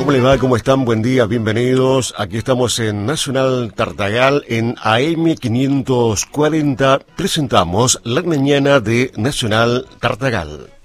¿Cómo les va? ¿Cómo están? Buen día, bienvenidos. Aquí estamos en Nacional Tartagal, en AM 540. Presentamos la mañana de Nacional Tartagal.